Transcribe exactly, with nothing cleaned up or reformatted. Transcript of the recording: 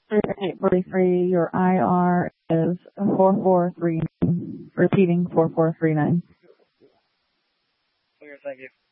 eight forty-three, your I R is four four three nine. Repeating four four three nine. Okay, thank you.